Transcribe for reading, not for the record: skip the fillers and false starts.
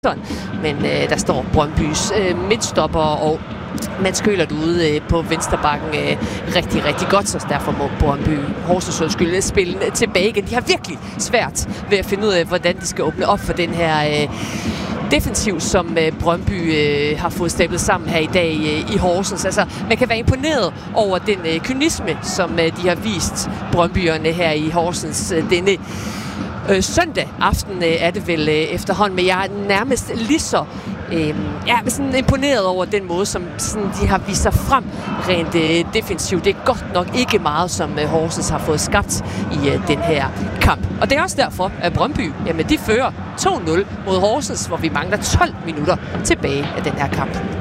Men der står Brøndbys midtstopper og Mads Køhlert ude på venstrebakken rigtig, rigtig godt, så derfor må Brøndby Horsens spille tilbage igen. De har virkelig svært ved at finde ud af, hvordan de skal åbne op for den her defensiv, som Brøndby har fået stablet sammen her i dag i Horsens. Altså, man kan være imponeret over den kynisme, som de har vist Brøndbyerne her i Horsens denne søndag aften er det vel efterhånden, men jeg er nærmest lige så sådan imponeret over den måde, som sådan, de har vist sig frem rent defensivt. Det er godt nok ikke meget, som Horsens har fået skabt i den her kamp. Og det er også derfor, at Brøndby, de fører 2-0 mod Horsens, hvor vi mangler 12 minutter tilbage af den her kamp.